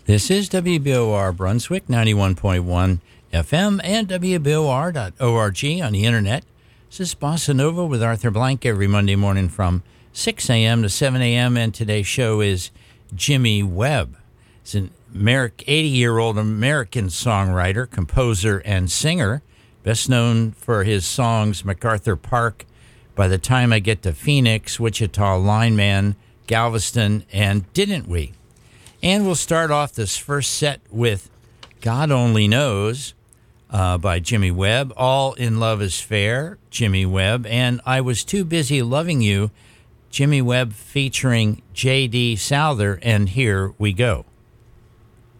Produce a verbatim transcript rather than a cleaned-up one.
This is W B O R Brunswick, ninety-one point one F M and W B O R dot org on the internet. This is Bossa Nova with Arthur Blank every Monday morning from six a.m. to seven a.m. And today's show is Jimmy Webb. He's an eighty-year-old American songwriter, composer, and singer, best known for his songs MacArthur Park, By the Time I Get to Phoenix, Wichita Lineman, Galveston, and Didn't We? And we'll start off this first set with God Only Knows uh, by Jimmy Webb, All in Love is Fair, Jimmy Webb, and I Was Too Busy Loving You, Jimmy Webb featuring J D. Souther, and here we go.